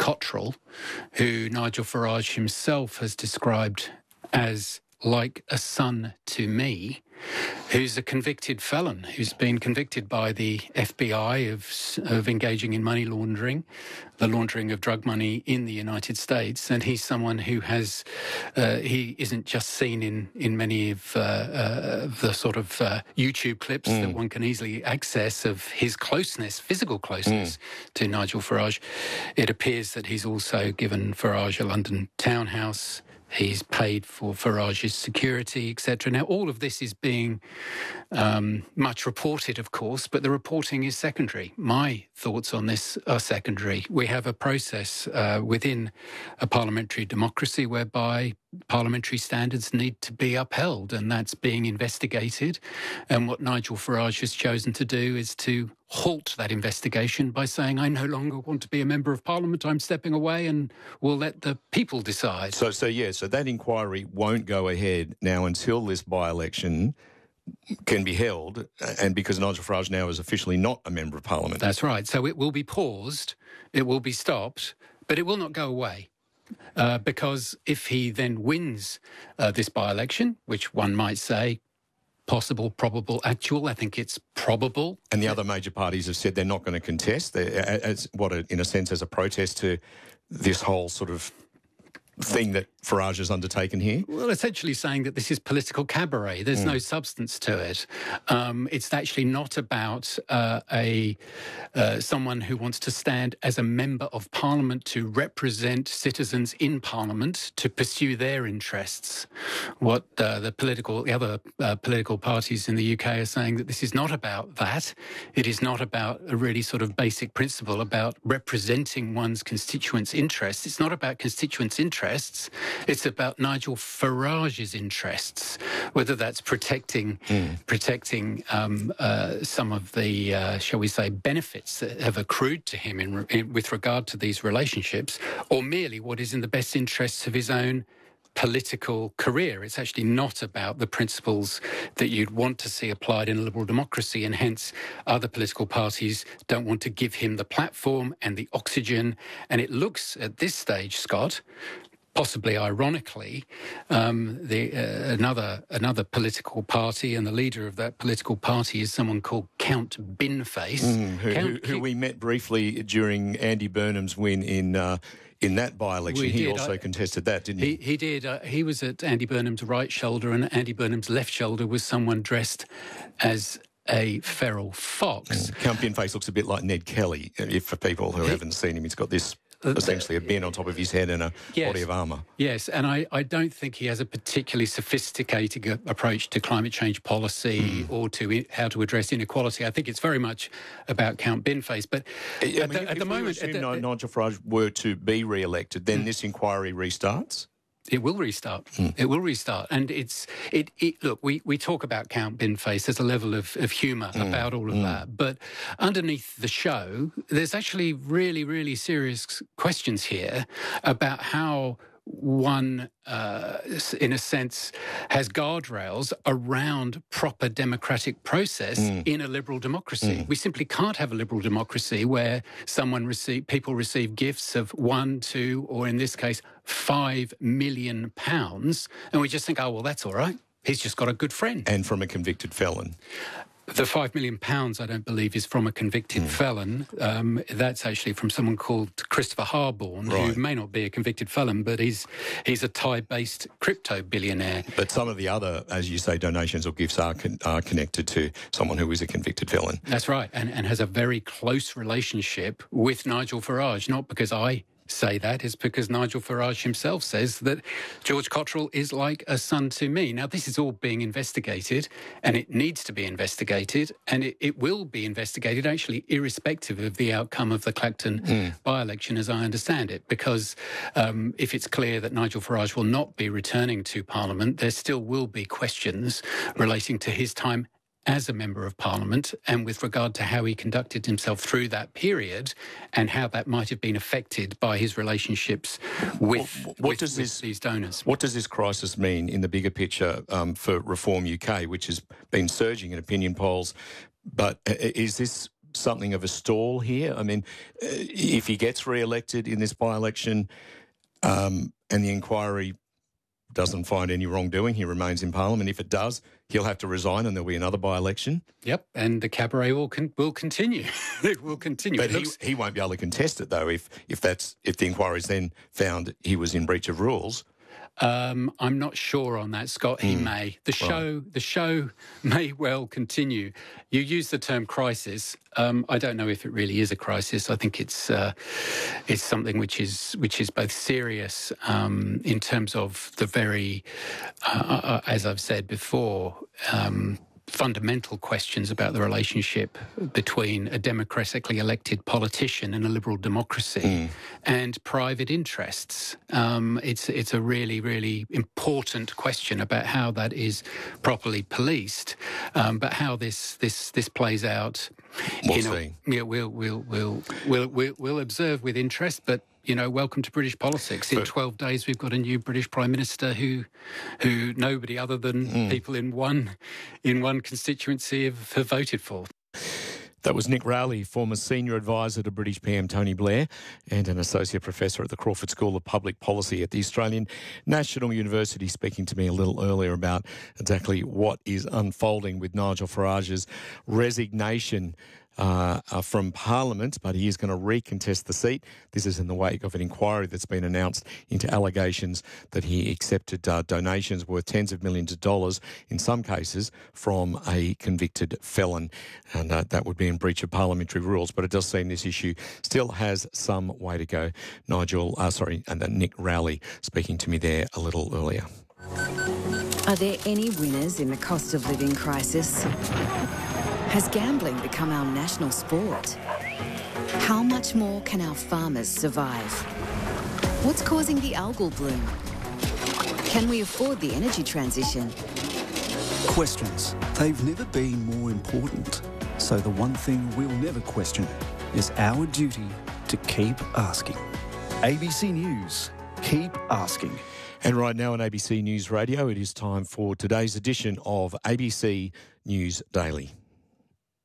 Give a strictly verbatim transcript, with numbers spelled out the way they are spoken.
Cottrell, who Nigel Farage himself has described as like a son to me, who's a convicted felon, who's been convicted by the F B I of of engaging in money laundering, the laundering of drug money in the United States. And he's someone who has, uh, he isn't just seen in, in many of uh, uh, the sort of uh, YouTube clips mm. that one can easily access of his closeness, physical closeness mm. to Nigel Farage. It appears that he's also given Farage a London townhouse. He's paid for Farage's security, et cetera. Now, all of this is being um, much reported, of course, but the reporting is secondary. My thoughts on this are secondary. We have a process uh, within a parliamentary democracy whereby parliamentary standards need to be upheld, and that's being investigated. And what Nigel Farage has chosen to do is to halt that investigation by saying, I no longer want to be a member of Parliament, I'm stepping away, and we'll let the people decide. So, so yeah, so that inquiry won't go ahead now until this by-election can be held, and because Nigel Farage now is officially not a member of Parliament. That's right. So it will be paused, it will be stopped, but it will not go away. Uh, because if he then wins uh, this by-election, which one might say possible, probable, actual, I think it's probable. And the other major parties have said they're not going to contest, they're, as what, a, in a sense, as a protest to this whole sort of thing that Farage has undertaken here? Well, essentially saying that this is political cabaret. There's mm. no substance to it. Um, it's actually not about uh, a uh, someone who wants to stand as a member of Parliament to represent citizens in Parliament to pursue their interests. What uh, the political, the other uh, political parties in the U K are saying that this is not about that. It is not about a really sort of basic principle about representing one's constituents' interests. It's not about constituents' interests. It's about Nigel Farage's interests, whether that's protecting mm. protecting um, uh, some of the, uh, shall we say, benefits that have accrued to him in, in, with regard to these relationships, or merely what is in the best interests of his own political career. It's actually not about the principles that you'd want to see applied in a liberal democracy, and hence other political parties don't want to give him the platform and the oxygen. And it looks at this stage, Scott, possibly ironically, um, the, uh, another another political party, and the leader of that political party is someone called Count Binface. Mm, who, Count, who, who we met briefly during Andy Burnham's win in uh, in that by-election. We he did. also I, contested that, didn't he? He, he did. Uh, he was at Andy Burnham's right shoulder, and Andy Burnham's left shoulder was someone dressed as a feral fox. Mm. Count Binface looks a bit like Ned Kelly, if for people who he, haven't seen him. He's got this essentially a bin on top of his head and a yes, body of armour. Yes, and I, I don't think he has a particularly sophisticated approach to climate change policy mm. or to I- how to address inequality. I think it's very much about Count Binface. But I at, mean, the, if, at the if moment... we assume the, Nigel Farage were to be re-elected, then mm. this inquiry restarts? It will restart. Mm. It will restart. And it's, it, it look, we, we talk about Count Binface. There's a level of, of humour mm. about all of mm. that. But underneath the show, there's actually really, really serious questions here about how one, uh, in a sense, has guardrails around proper democratic process mm. in a liberal democracy. Mm. We simply can't have a liberal democracy where someone receive, people receive gifts of one, two, or in this case, five million pounds, and we just think, oh, well, that's all right. He's just got a good friend. And from a convicted felon. The five million pounds, I don't believe, is from a convicted mm. felon. Um, that's actually from someone called Christopher Harborne, right. who may not be a convicted felon, but he's he's a Thai-based crypto billionaire. But some of the other, as you say, donations or gifts are con- are connected to someone who is a convicted felon. That's right, and, and has a very close relationship with Nigel Farage, not because I say that, is because Nigel Farage himself says that George Cottrell is like a son to me. Now, this is all being investigated, and it needs to be investigated, and it, it will be investigated, actually, irrespective of the outcome of the Clacton mm. by-election, as I understand it, because um, if it's clear that Nigel Farage will not be returning to Parliament, there still will be questions relating to his time as a Member of Parliament, and with regard to how he conducted himself through that period and how that might have been affected by his relationships with, what, what with, does with this, these donors. What does this crisis mean in the bigger picture um, for Reform U K, which has been surging in opinion polls? But is this something of a stall here? I mean, if he gets re-elected in this by-election um, and the inquiry doesn't find any wrongdoing, he remains in Parliament. If it does, he'll have to resign and there'll be another by-election. Yep, and the cabaret will con- will continue. It will continue. But he, looks- he won't be able to contest it, though, if if that's if the inquiry's then found he was in breach of rules. Um, I'm not sure on that, Scott. He Mm. may. The show, right. the show may well continue. You use the term crisis. Um, I don't know if it really is a crisis. I think it's uh, it's something which is which is both serious um, in terms of the very, uh, as I've said before. Um, fundamental questions about the relationship between a democratically elected politician and a liberal democracy mm. and private interests. Um, it's it's a really, really important question about how that is properly policed, um, but how this this this plays out. We'll you know, see. Yeah, we'll we'll we'll we'll we'll, we'll observe with interest, but. You know, welcome to British politics. In twelve days, we've got a new British Prime Minister who, who nobody other than mm. people in one, in one constituency have, have voted for. That was Nick Rowley, former senior advisor to British P M Tony Blair and an associate professor at the Crawford School of Public Policy at the Australian National University, speaking to me a little earlier about exactly what is unfolding with Nigel Farage's resignation Uh, uh, from Parliament, but he is going to recontest the seat. This is in the wake of an inquiry that's been announced into allegations that he accepted uh, donations worth tens of millions of dollars, in some cases, from a convicted felon. And uh, that would be in breach of parliamentary rules. But it does seem this issue still has some way to go. Nigel, uh, sorry, and uh, Nick Rowley speaking to me there a little earlier. Are there any winners in the cost of living crisis? Has gambling become our national sport? How much more can our farmers survive? What's causing the algal bloom? Can we afford the energy transition? Questions. They've never been more important. So the one thing we'll never question is our duty to keep asking. A B C News. Keep asking. And right now on A B C News Radio, it is time for today's edition of A B C News Daily.